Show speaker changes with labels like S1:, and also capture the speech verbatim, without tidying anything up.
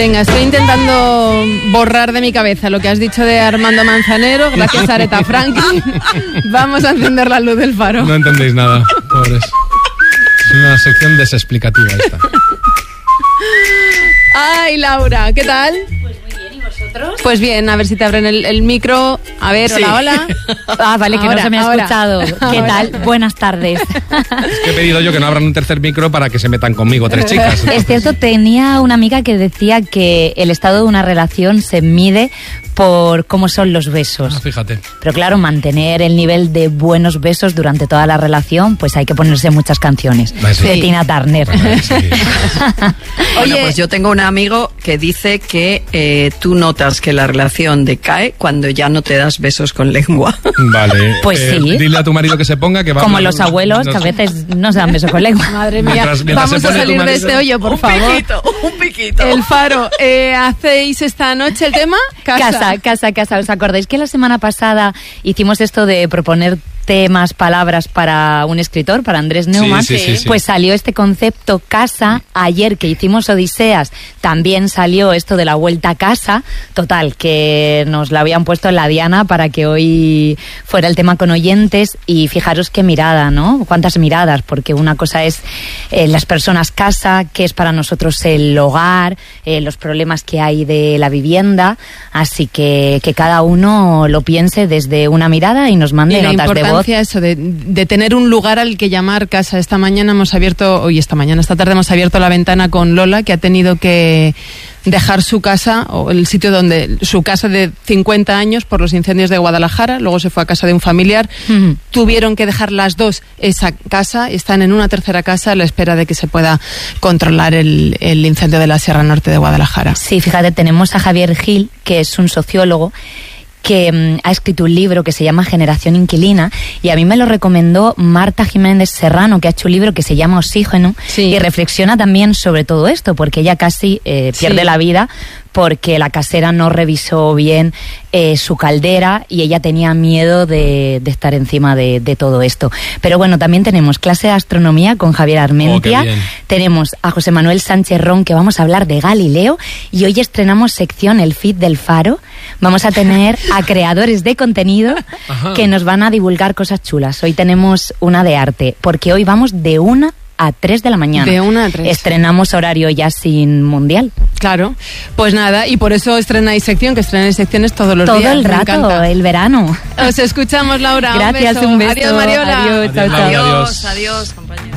S1: Venga, estoy intentando borrar de mi cabeza lo que has dicho de Armando Manzanero, gracias a Aretha Franklin. Vamos a encender la luz del faro.
S2: No entendéis nada, pobres. Es una sección desexplicativa esta.
S1: Ay, Laura, ¿qué tal?
S3: Pues muy bien, ¿y vosotros?
S1: Pues bien, a ver si te abren el, el micro. A ver,
S3: Sí.
S1: hola, hola.
S3: Ah, vale, que
S1: Ahora,
S3: no se me ha
S1: ahora.
S3: escuchado. ¿Qué
S1: Ahora.
S3: tal? Buenas tardes.
S2: Es que he pedido yo que no abran un tercer micro para que se metan conmigo tres chicas.
S3: Es cierto, tenía una amiga que decía que el estado de una relación se mide por cómo son los besos.
S2: Ah, fíjate.
S3: Pero claro, mantener el nivel de buenos besos durante toda la relación, pues hay que ponerse muchas canciones.
S2: Ah, sí.
S3: De Tina Turner.
S2: Bueno, sí.
S4: Bueno, pues yo tengo un amigo que dice que eh, tú notas que la relación decae cuando ya no te das besos con lengua.
S2: Vale.
S3: Pues
S2: eh,
S3: sí.
S2: Dile a tu marido que se ponga que va
S3: Como
S2: a
S3: los abuelos, que a veces no se dan besos con lengua.
S1: Madre mía,
S2: Mientras- mientras
S1: vamos
S2: se
S1: a
S2: pone tu
S1: salir de
S2: marido-
S1: este hoyo, por
S4: un
S1: favor.
S4: piquito, un piquito.
S1: El Faro, eh, ¿hacéis esta noche el tema?
S3: Casa, casa, casa. ¿Os acordáis que la semana pasada hicimos esto de proponer temas, palabras para un escritor, para Andrés Neumann?
S2: sí, sí, sí.
S3: Pues salió este concepto casa. Ayer que hicimos Odiseas también salió esto de la vuelta a casa. Total, que nos la habían puesto en la diana para que hoy fuera el tema con oyentes. Y fijaros qué mirada, ¿no? Cuántas miradas, porque una cosa es eh, las personas casa, que es para nosotros el hogar, eh, los problemas que hay de la vivienda. Así que que cada uno lo piense desde una mirada y nos mande
S1: Y la
S3: notas de voz.
S1: importancia eso de, de tener un lugar al que llamar casa. Esta mañana hemos abierto, hoy esta mañana, esta tarde hemos abierto la ventana con Lola, que ha tenido que dejar su casa, o el sitio donde, su casa de cincuenta años por los incendios de Guadalajara, luego se fue a casa de un familiar.
S3: Ujú.
S1: Tuvieron que dejar las dos esa casa, están en una tercera casa a la espera de que se pueda controlar el, el incendio de la Sierra Norte de Guadalajara.
S3: Sí, fíjate, tenemos a Javier Gil, que es un sociólogo que mm, ha escrito un libro que se llama Generación Inquilina, y a mí me lo recomendó Marta Jiménez Serrano, que ha hecho un libro que se llama Oxígeno,
S1: Sí.
S3: y reflexiona también sobre todo esto, porque ella casi eh, pierde
S1: Sí.
S3: la vida porque la casera no revisó bien eh, su caldera y ella tenía miedo de, de estar encima de, de todo esto. Pero bueno, también tenemos clase de astronomía con Javier Armentia,
S2: Oh, qué bien.
S3: tenemos a José Manuel Sánchez Ron, que vamos a hablar de Galileo, y hoy estrenamos sección El Feed del Faro. Vamos a tener a creadores de contenido
S2: Ajá.
S3: que nos van a divulgar cosas chulas. Hoy tenemos una de arte, porque hoy vamos de una a tres de la mañana.
S1: De una a tres.
S3: Estrenamos horario ya sin mundial.
S1: Claro, pues nada, y por eso estrenáis sección, que estrenáis secciones todos los
S3: Todo
S1: días.
S3: el
S1: me
S3: rato,
S1: encanta.
S3: el verano.
S1: Os escuchamos, Laura.
S3: Gracias,
S1: un beso.
S3: un beso.
S1: Adiós, Mariola.
S3: Adiós, chao,
S2: Adiós,
S3: chao.
S2: Laura.
S4: Adiós, adiós, compañeros.